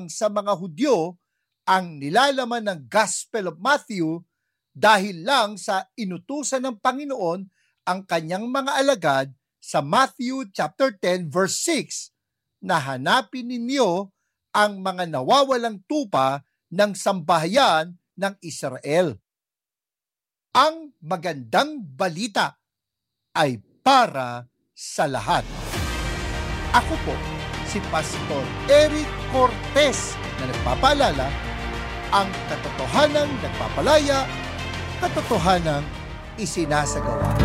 lang sa mga Hudyo ang nilalaman ng Gospel of Matthew dahil lang sa inutusan ng Panginoon ang kanyang mga alagad sa Matthew chapter 10 verse 6 na hanapin ninyo ang mga nawawalang tupa ng sambahayan ng Israel. Ang magandang balita ay para sa lahat. Ako po, si Pastor Eric Cortez na nagpapaalala, ang katotohanang nagpapalaya, katotohanang isinasagawa.